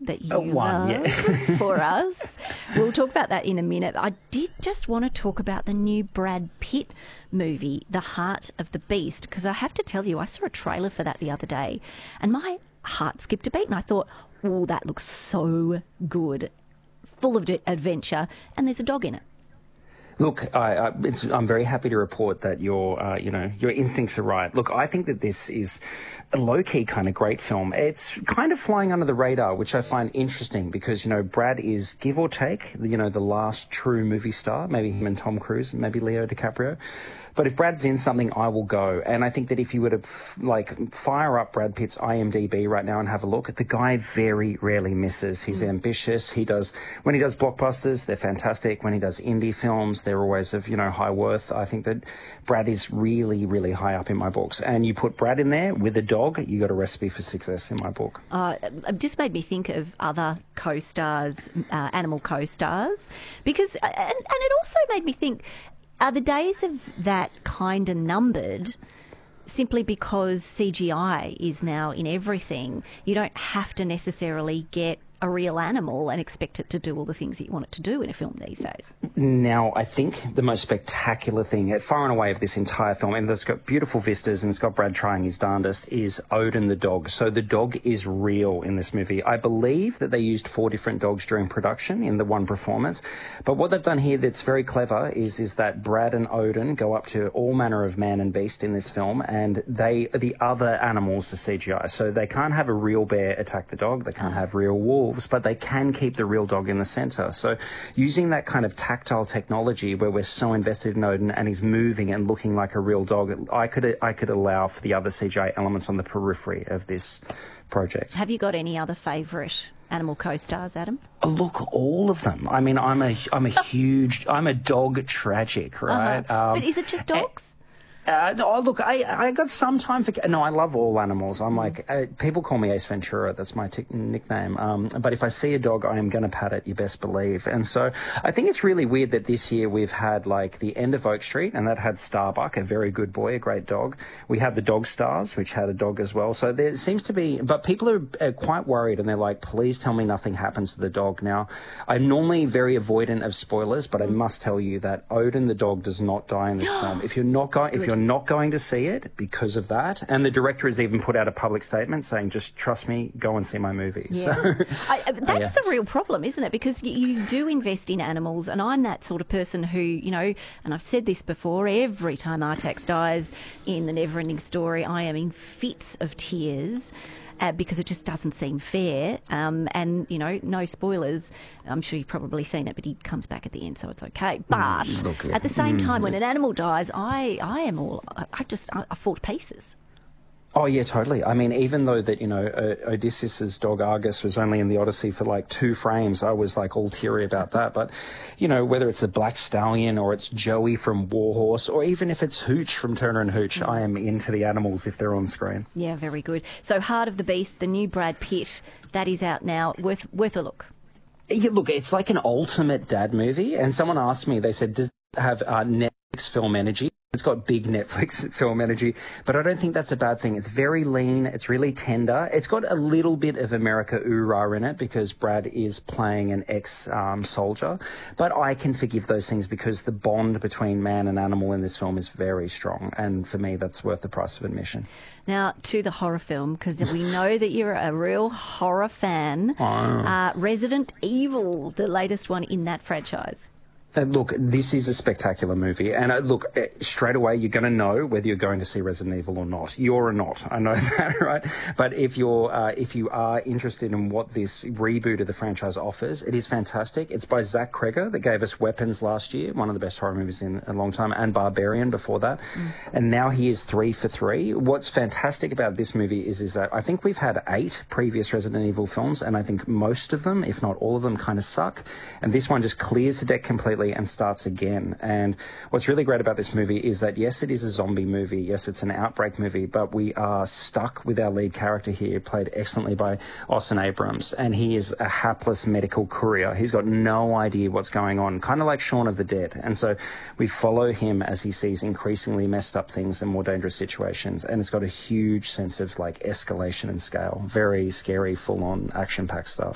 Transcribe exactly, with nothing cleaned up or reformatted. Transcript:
that you Uh, one, love yeah. for us. We'll talk about that in a minute. I did just want to talk about the new Brad Pitt movie, The Heart of the Beast, because I have to tell you, I saw a trailer for that the other day and my heart skipped a beat and I thought, oh, that looks so good, full of adventure, and there's a dog in it. Look, I, I, it's, I'm very happy to report that your, uh, you know, your instincts are right. Look, I think that this is a low-key kind of great film. It's kind of flying under the radar, which I find interesting because, you know, Brad is, give or take, you know, the last true movie star, maybe him and Tom Cruise, maybe Leo DiCaprio. But if Brad's in something, I will go. And I think that if you were to, f- like, fire up Brad Pitt's I M D B right now and have a look, the guy very rarely misses. He's mm. ambitious. He does, when he does blockbusters, they're fantastic. When he does indie films, they're always of, you know, high worth. I think that Brad is really, really high up in my books. And you put Brad in there with a dog, you got a recipe for success in my book. Uh, it just made me think of other co-stars, uh, animal co-stars, because, and, and it also made me think, are the days of that kind of numbered simply because C G I is now in everything? You don't have to necessarily get a real animal and expect it to do all the things that you want it to do in a film these days. Now, I think the most spectacular thing, far and away, of this entire film, and it's got beautiful vistas and it's got Brad trying his darndest, is Odin the dog. So the dog is real in this movie. I believe that they used four different dogs during production in the one performance. But what they've done here that's very clever is, is that Brad and Odin go up to all manner of man and beast in this film, and they, the other animals are C G I. So they can't have a real bear attack the dog. They can't have real wolves. But they can keep the real dog in the centre. So using that kind of tactile technology where we're so invested in Odin and he's moving and looking like a real dog, I could I could allow for the other C G I elements on the periphery of this project. Have you got any other favourite animal co-stars, Adam? Oh, look, all of them. I mean, I'm a I'm a huge I'm a dog tragic, right? Uh-huh. Um, but is it just dogs? Uh, no, look, I, I got some time for... No, I love all animals. I'm like... Uh, people call me Ace Ventura. That's my t- nickname. Um, but if I see a dog, I am going to pat it, you best believe. And so I think it's really weird that this year we've had, like, the end of Oak Street, and that had Starbuck, a very good boy, a great dog. We have the Dog Stars, which had a dog as well. So there seems to be... But people are, are quite worried, and they're like, please tell me nothing happens to the dog. Now, I'm normally very avoidant of spoilers, but I must tell you that Odin the dog does not die in this film. If you're not going... If you're not going to see it because of that, and the director has even put out a public statement saying, just trust me, go and see my movie. Yeah. So I, that's uh, yeah. a real problem, isn't it? Because you, you do invest in animals, and I'm that sort of person who, you know, and I've said this before, every time Artax dies in The Neverending Story, I am in fits of tears. Uh, because it just doesn't seem fair. Um, and, you know, no spoilers. I'm sure you've probably seen it, but he comes back at the end, so it's okay. But mm, look, yeah. at the same time, mm. when an animal dies, I, I am all... I, I just... I, I fall to pieces. Oh, yeah, totally. I mean, even though that, you know, uh, Odysseus's dog Argus was only in the Odyssey for like two frames, I was like all teary about that. But, you know, whether it's the Black Stallion or it's Joey from Warhorse, or even if it's Hooch from Turner and Hooch, I am into the animals if they're on screen. Yeah, very good. So Heart of the Beast, the new Brad Pitt, that is out now. Worth, worth a look. Yeah, look, it's like an ultimate dad movie. And someone asked me, they said, does it have uh, Netflix film energy? It's got big Netflix film energy, but I don't think that's a bad thing. It's very lean. It's really tender. It's got a little bit of America Oorah in it because Brad is playing an ex-soldier, um, but I can forgive those things because the bond between man and animal in this film is very strong, and for me, that's worth the price of admission. Now, to the horror film, because we know that you're a real horror fan. Oh. Uh, Resident Evil, the latest one in that franchise. Uh, look, this is a spectacular movie. And uh, look, uh, straight away, you're going to know whether you're going to see Resident Evil or not. You're or not. I know that, right? But if you're, uh, if you are interested in what this reboot of the franchise offers, it is fantastic. It's by Zach Kreger that gave us Weapons last year, one of the best horror movies in a long time, and Barbarian before that. Mm. And now he is three for three. What's fantastic about this movie is, is that I think we've had eight previous Resident Evil films, and I think most of them, if not all of them, kind of suck. And this one just clears the deck completely and starts again. And what's really great about this movie is that, yes, it is a zombie movie. Yes, it's an outbreak movie, but we are stuck with our lead character here, played excellently by Austin Abrams. And he is a hapless medical courier. He's got no idea what's going on, kind of like Shaun of the Dead. And so we follow him as he sees increasingly messed up things and more dangerous situations. And it's got a huge sense of like escalation and scale. Very scary, full on action packed stuff.